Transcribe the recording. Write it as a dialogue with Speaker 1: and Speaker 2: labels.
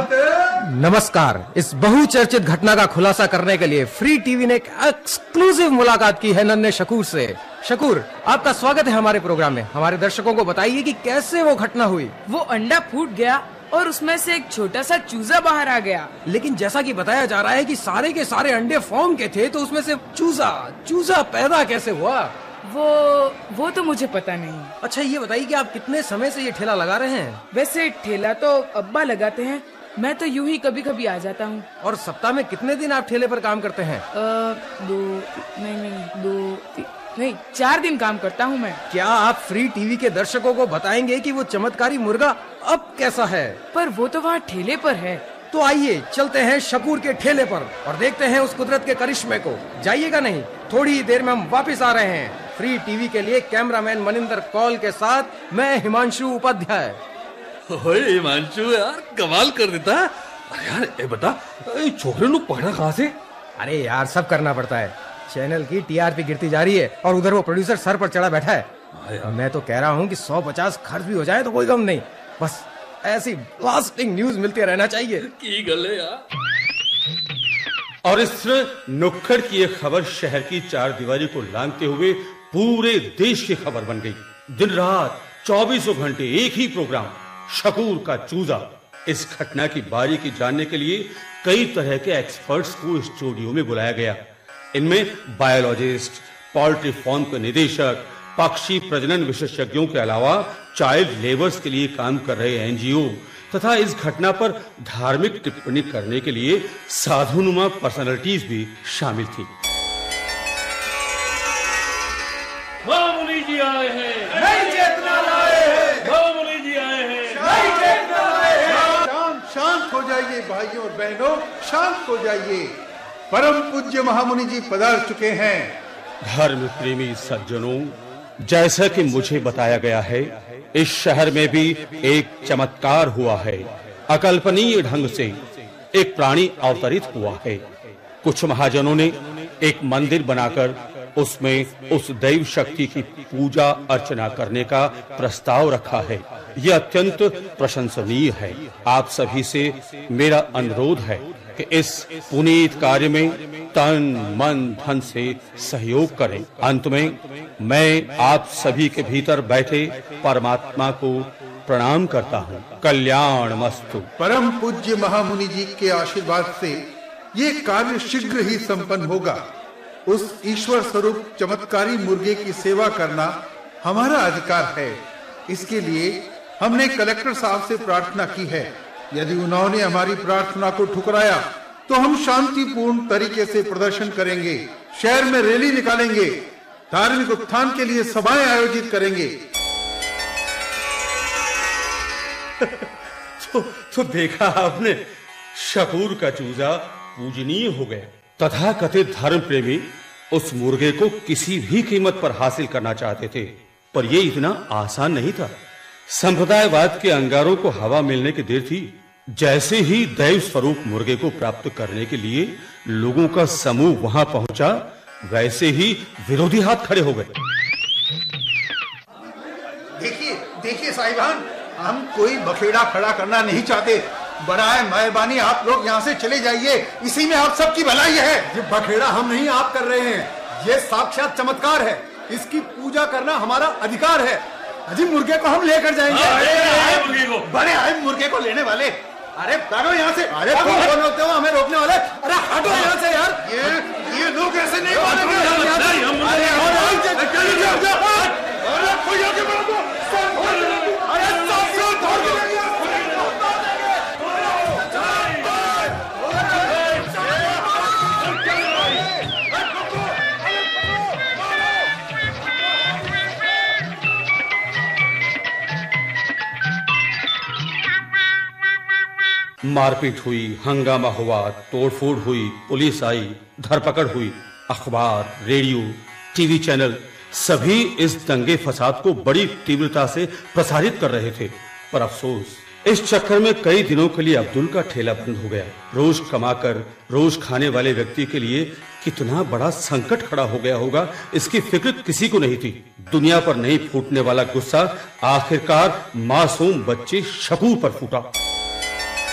Speaker 1: नमस्कार। इस बहुचर्चित घटना का खुलासा करने के लिए फ्री टीवी ने एक एक्सक्लूसिव मुलाकात की है नन्हे शकूर से। शकूर, आपका स्वागत है हमारे प्रोग्राम में। हमारे दर्शकों को बताइए कि कैसे वो घटना हुई।
Speaker 2: वो अंडा फूट गया और उसमें से एक छोटा सा चूजा बाहर आ गया।
Speaker 1: लेकिन जैसा कि बताया जा रहा है कि सारे के सारे अंडे फॉर्म के थे, तो उसमें से चूजा पैदा कैसे हुआ?
Speaker 2: वो तो मुझे पता नहीं।
Speaker 1: अच्छा, ये बताइए कि आप कितने समय से ये ठेला लगा रहे हैं?
Speaker 2: वैसे ठेला तो अब्बा लगाते हैं, मैं तो यूं ही कभी कभी आ जाता हूँ।
Speaker 1: और सप्ताह में कितने दिन आप ठेले पर काम करते हैं?
Speaker 2: 4 दिन काम करता हूँ मैं।
Speaker 1: क्या आप फ्री टीवी के दर्शकों को बताएंगे कि वो चमत्कारी मुर्गा अब कैसा है?
Speaker 2: पर वो तो वहाँ ठेले पर है।
Speaker 1: तो आइए चलते हैं शकूर के ठेले पर और देखते हैं उस कुदरत के करिश्मे को। जाइएगा नहीं, थोड़ी ही देर में हम वापस आ रहे हैं। फ्री टीवी के लिए कैमरामैन मनिंदर कौल के साथ मैं हिमांशु उपाध्याय।
Speaker 3: हिमांशु यार कमाल कर देता है। यार ये बता, छोकरे लोग पकड़ा कहाँ से?
Speaker 1: अरे यार, सब करना पड़ता है। चैनल की टीआरपी गिरती जा रही है और उधर वो प्रोड्यूसर सर पर चढ़ा बैठा है। मैं तो कह रहा हूँ कि 150 खर्च भी हो जाए तो कोई गम नहीं, बस ऐसी ब्लास्टिंग न्यूज मिलती रहना चाहिए।
Speaker 3: की गल है यार। और इस नुक्कड़ की एक खबर शहर की चार दीवारी को लांघते हुए पूरे देश की खबर बन गई। दिन रात 24 घंटे एक ही प्रोग्राम, शकूर का चूजा। इस घटना की बारीकी जानने के लिए कई तरह के एक्सपर्ट्स को स्टूडियो में बुलाया गया। इनमें बायोलॉजिस्ट, पोल्ट्री फार्म के निदेशक, पक्षी प्रजनन विशेषज्ञों के अलावा चाइल्ड लेबर्स के लिए काम कर रहे एनजीओ तथा इस घटना पर धार्मिक टिप्पणी करने के लिए साधुनुमा पर्सनालिटीज भी शामिल थी।
Speaker 4: मामूली जी आए हैं,
Speaker 5: नई चेतना लाए हैं,
Speaker 4: मामूली जी आए हैं,
Speaker 5: नई चेतना लाए हैं। शांत हो जाइए भाइयों और बहनों, शांत हो जाइए। परम पूज्य महामुनि जी पधार चुके हैं।
Speaker 3: धर्म प्रेमी सज्जनों, जैसा कि मुझे बताया गया है, इस शहर में भी एक चमत्कार हुआ है। अकल्पनीय ढंग से एक प्राणी अवतरित हुआ है। कुछ महाजनों ने एक मंदिर बनाकर उसमें उस दैव शक्ति की पूजा अर्चना करने का प्रस्ताव रखा है। यह अत्यंत प्रशंसनीय है। आप सभी से मेरा अनुरोध है कि इस पुनीत कार्य में तन मन धन से सहयोग करें। अंत में मैं आप सभी के भीतर बैठे परमात्मा को प्रणाम करता हूँ। कल्याण मस्तु।
Speaker 5: परम पूज्य महामुनि जी के आशीर्वाद से ये कार्य शीघ्र ही संपन्न होगा। उस ईश्वर स्वरूप चमत्कारी मुर्गे की सेवा करना हमारा अधिकार है। इसके लिए हमने कलेक्टर साहब से प्रार्थना की है। यदि उन्होंने हमारी प्रार्थना को ठुकराया तो हम शांतिपूर्ण तरीके से प्रदर्शन करेंगे, शहर में रैली निकालेंगे, धार्मिक उत्थान के लिए सभाएं आयोजित करेंगे।
Speaker 3: तो देखा आपने, शकूर का चूजा पूजनीय हो गया। तथा कथित धर्म प्रेमी उस मुर्गे को किसी भी कीमत पर हासिल करना चाहते थे, पर यह इतना आसान नहीं था। संप्रदायवाद के अंगारों को हवा मिलने की देर थी। जैसे ही दैव स्वरूप मुर्गे को प्राप्त करने के लिए लोगों का समूह वहां पहुंचा, वैसे ही विरोधी हाथ खड़े हो गए।
Speaker 5: देखिए साहिबान, हम कोई बखेड़ा खड़ा करना नहीं चाहते। बराए मेहरबानी आप लोग यहाँ से चले जाइए, इसी में आप सबकी भलाई है।
Speaker 6: ये बखेड़ा हम नहीं, आप कर रहे हैं। ये साक्षात चमत्कार है, इसकी पूजा करना हमारा अधिकार है। अजी मुर्गे को हम लेकर जाएंगे।
Speaker 5: बड़े आए मुर्गे को लेने वाले। अरे भागो यहाँ से।
Speaker 6: अरे कौन होते हो हमें रोकने वाले? अरे हटो यहाँ से यार।
Speaker 5: ये लोग ऐसे नहीं मानेंगे।
Speaker 3: मारपीट हुई, हंगामा हुआ, तोड़फोड़ हुई, पुलिस आई, धरपकड़ हुई। अखबार, रेडियो, टीवी चैनल सभी इस दंगे फसाद को बड़ी तीव्रता से प्रसारित कर रहे थे। पर अफसोस, इस चक्कर में कई दिनों के लिए अब्दुल का ठेला बंद हो गया। रोज कमाकर रोज खाने वाले व्यक्ति के लिए कितना बड़ा संकट खड़ा हो गया होगा, इसकी फिक्र किसी को नहीं थी। दुनिया पर नहीं फूटने वाला गुस्सा आखिरकार मासूम बच्चे शकूर पर फूटा।